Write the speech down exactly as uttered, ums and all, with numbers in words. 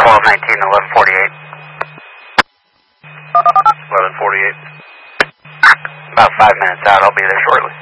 twelve nineteen, eleven forty-eight. eleven forty-eight. About five minutes out, I'll be there shortly.